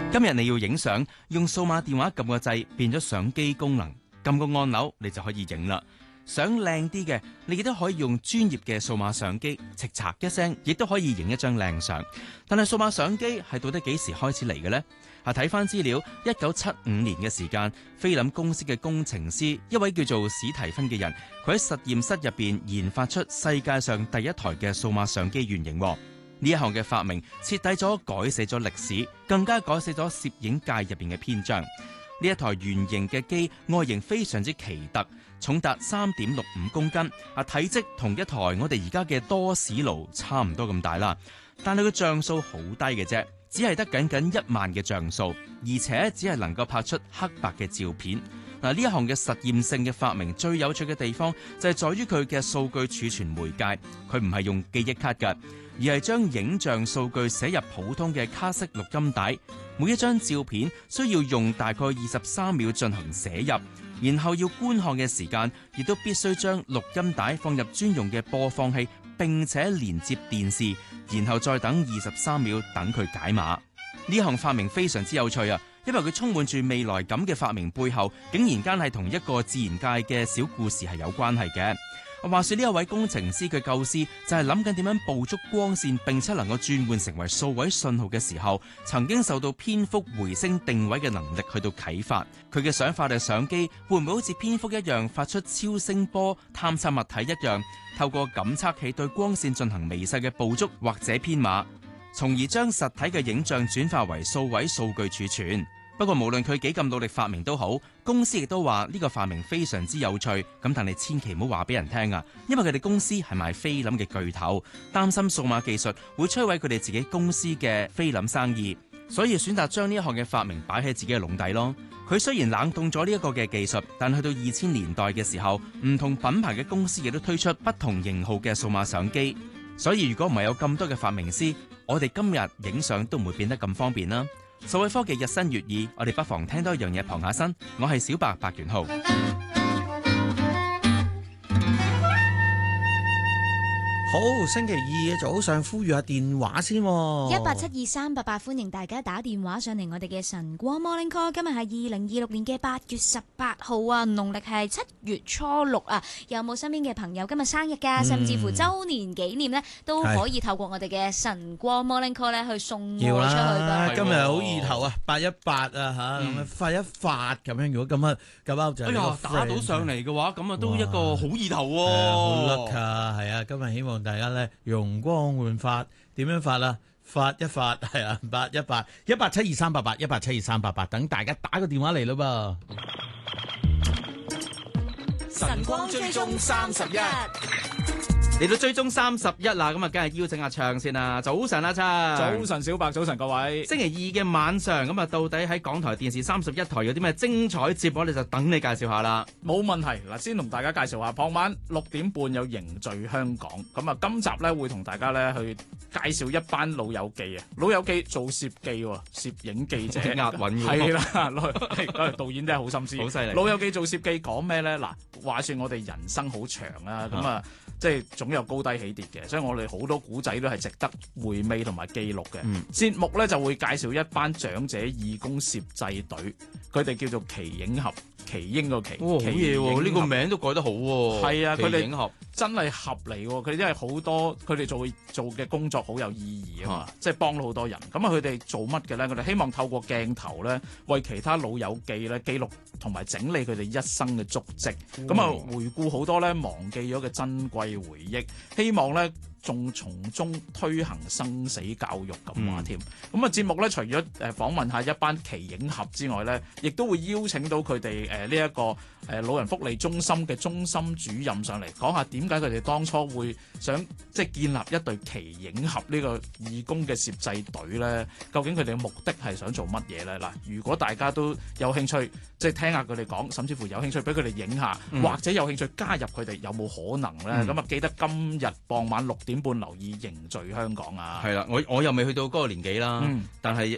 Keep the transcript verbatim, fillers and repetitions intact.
今日你要影相，用數碼電話撳個掣，變咗相機功能，撳個按鈕你就可以影啦。想靚啲嘅，你亦都可以用專業嘅數碼相機，嘖嚓一聲，亦都可以影一張靚相。但係數碼相機係到底幾時開始嚟嘅呢？啊，睇翻資料，一九七五年嘅時間，菲林公司嘅工程師，一位叫做史提芬嘅人，佢喺實驗室入邊研發出世界上第一台嘅數碼相機原型。呢一項嘅發明徹底咗改寫咗歷史，更加改寫咗攝影界入邊嘅篇章。呢一台圓形嘅機外形非常之奇特，重達三點六五公斤，啊，體積同一台我哋而家嘅多士爐差唔多咁大啦。但係佢像素好低嘅啫，只係得僅僅一萬嘅像素，而且只係能夠拍出黑白嘅照片。嗱，呢一項嘅實驗性嘅發明最有趣嘅地方就係在於佢嘅數據儲存媒介，佢唔係用記憶卡㗎，而係將影像數據寫入普通嘅卡式錄音帶。每一張照片需要用大概二十三秒進行寫入，然後要觀看嘅時間亦都必須將錄音帶放入專用嘅播放器，並且連接電視，然後再等二十三秒等佢解碼。呢項發明非常之有趣啊！因為佢充滿住未來感嘅發明背後，竟然間係同一個自然界嘅小故事係有關係嘅。話說呢一位工程師嘅構思就係諗緊點樣捕捉光線，並且能夠轉換成為數位信號嘅時候，曾經受到蝙蝠回聲定位嘅能力去到啟發。佢嘅想法係相機會唔會好似蝙蝠一樣發出超聲波探測物體一樣，透過感測器對光線進行微細嘅捕捉或者編碼，從而將實體嘅影像轉化為數位數據儲存。不過無論佢幾咁努力發明都好，公司亦都話呢個發明非常之有趣。咁但係千祈唔好話俾人聽啊，因為佢哋公司係賣菲林嘅巨頭，擔心數碼技術會摧毀佢哋自己公司嘅菲林生意，所以選擇將呢一項嘅發明擺喺自己嘅籠底咯。佢雖然冷凍咗呢一個嘅技術，但去到二千年代嘅時候，唔同品牌嘅公司亦都推出不同型號嘅數碼相機。所以如果唔係有咁多嘅發明師，我哋今日影相都唔會變得咁方便啦。數位科技日新月異，我哋不妨聽多一樣嘢傍下身。我係小白白元浩。 好，星期二嘅早上呼籲下電話先、哦。 一八七二三八八，歡迎大家打電話上嚟我哋嘅晨光 Morning Call。今日係二零二六年嘅八月十八號啊，農曆係七月初六啊。有冇身邊嘅朋友今日生日㗎？嗯、甚至乎週年紀念呢，都可以透過我哋嘅晨光 Morning Call 咧去送我出去㗎。 今日好意頭啊，八一八啊嚇，咁樣發一發咁樣。如果咁啊咁啱就係、哎、 打到上嚟嘅話，咁啊都一個好意頭喎、啊。 好 luck 啊，係啊，今日希望大家咧容光煥發，點樣發啊？發一發係啊，八一八一八七二三八八一八七二三八八，等大家打個電話嚟咯噃。晨光追蹤三十一。 嚟到追蹤三十一啦，咁啊，梗係邀請阿暢先啦。早晨阿暢， 早晨小白，早晨各位。 星期二嘅晚上，咁啊，到底喺港台電視三十一台有啲咩精彩節目，你就等你介紹下啦。 冇問題，嗱，先同大家介紹下，傍晚六點半有凝聚香港。咁啊，今集咧會同大家咧去介紹一班老友記啊，老友記做攝記喎，攝影記者押韻嘅。 係啦，導演真係好心思， 好犀利。 老友記做攝記講咩咧？嗱，話說我哋人生好長啊，咁啊。即係總有高低起跌嘅，所以我哋好多古仔都係值得回味同埋記錄嘅。嗯、節目咧就會介紹一班長者義工攝製隊，佢哋叫做奇影俠，奇英個奇。 哦，好嘢喎！呢個名都改得好喎。 係啊，佢哋影俠真係俠嚟喎，佢哋因為好多佢哋做做嘅工作好有意義啊嘛，即係幫到好多人。咁啊，佢哋做乜嘅咧？佢哋希望透過鏡頭咧，為其他老友記咧記錄同埋整理佢哋一生嘅足跡。咁啊、哦，回顧好多咧忘記咗嘅珍貴回憶，希望咧仲從中推行生死教育咁話添。咁啊、嗯，節目咧除咗誒訪問下一班奇影俠之外咧，亦都會邀請到佢哋誒呢一個誒老人福利中心嘅中心主任上嚟講下點解佢哋當初會想即係建立一隊奇影俠呢個義工嘅攝製隊咧？究竟佢哋嘅目的係想做乜嘢咧？嗱，如果大家都有興趣，即係聽下佢哋講，甚至乎有興趣俾佢哋影下，嗯、或者有興趣加入佢哋，有冇可能咧？咁啊、嗯，記得今日傍晚六點半留意凝聚香港啊！ 係啦，我我又未去到嗰個年紀啦，嗯、但係